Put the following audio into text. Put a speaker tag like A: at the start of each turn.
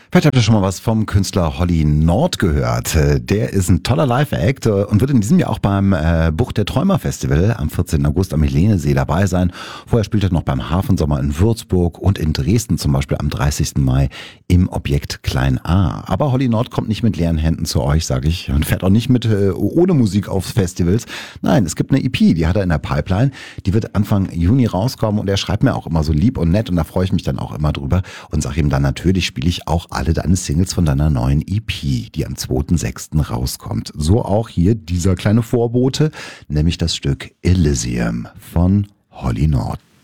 A: Vielleicht habt ihr schon mal was vom Künstler Holly Nord gehört. Der ist ein toller Live-Act und wird in diesem Jahr auch beim Bucht der Träumer Festival am 14. August am Helenesee dabei sein. Vorher spielt er noch beim Hafensommer in Würzburg und in Dresden zum Beispiel am 30. Mai im Objekt Klein A. Aber Holly Nord kommt nicht mit leeren Händen zu euch, sage ich, und fährt auch nicht mit ohne Musik aufs Festivals. Nein, es gibt eine EP, die hat er in der Pipeline. Die wird Anfang Juni rauskommen und er schreibt mir auch immer so lieb und nett und da freue ich mich dann auch immer drüber und sage ihm dann, natürlich spiele ich auch alle deine Singles von deiner neuen EP, die am 2.6. rauskommt. So auch hier dieser kleine Vorbote, nämlich das Stück Elysium von Holly Nord.